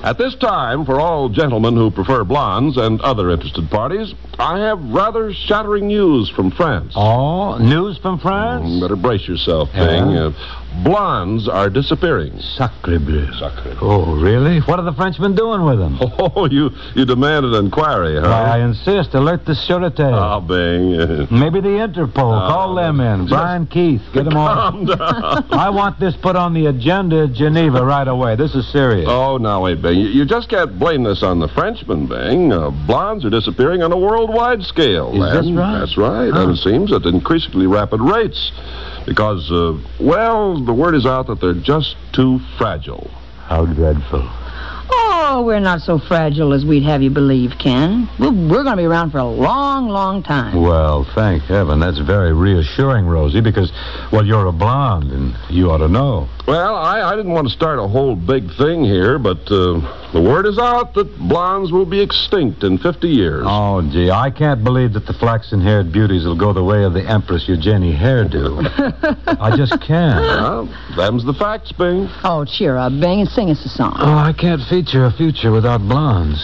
At this time, for all gentlemen who prefer blondes and other interested parties, I have rather shattering news from France. Oh, news from France? Better brace yourself, Yeah. Bing. Blondes are disappearing. Sacre bleu. Sacre. Oh, really? What are the Frenchmen doing with them? Oh, you demand an inquiry, huh? I insist. Alert the Sûreté. Oh, Bing. Maybe the Interpol. Call them in. Brian Keith. Get them on. Calm down. I want this put on the agenda at Geneva right away. This is serious. Oh, now, wait, Bing. You just can't blame this on the Frenchmen, Bing. Blondes are disappearing on a worldwide scale. Is this right? That's right. Huh. And it seems at increasingly rapid rates. Because, the word is out that they're just too fragile. How dreadful. Oh, we're not so fragile as we'd have you believe, Ken. We're going to be around for a long, long time. Well, thank heaven. That's very reassuring, Rosie, because, well, you're a blonde, and you ought to know. Well, I didn't want to start a whole big thing here, but the word is out that blondes will be extinct in 50 years. Oh, gee, I can't believe that the flaxen-haired beauties will go the way of the Empress Eugenie Hairdo. I just can't. Well, them's the facts, Bing. Oh, cheer up, Bing, and sing us a song. Oh, I can't feature a future without blondes.